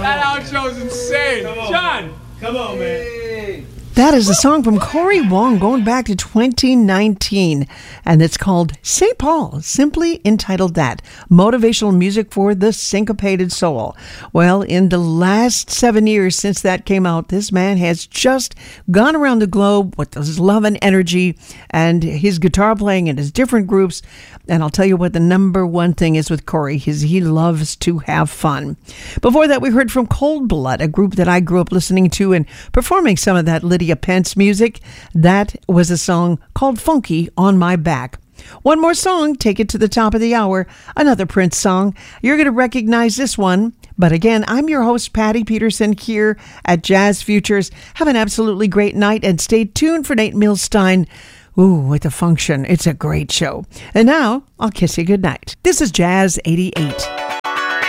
That outro is insane. John. Come on, man. That is a song from Cory Wong going back to 2019, and it's called St. Paul, simply entitled that, motivational music for the syncopated soul. Well, in the last 7 years since that came out, this man has just gone around the globe with his love and energy and his guitar playing in his different groups. And I'll tell you what the number one thing is with Cory, he loves to have fun. Before that, we heard from Cold Blood, a group that I grew up listening to and performing some of that Lydia Pence music. That was a song called Funky on My Back. One more song, take it to the top of the hour, another Prince song. You're going to recognize this one. But again, I'm your host, Patty Peterson, here at Jazz Futures. Have an absolutely great night and stay tuned for Nate Milstein. Ooh, with the function. It's a great show. And now, I'll kiss you goodnight. This is Jazz 88.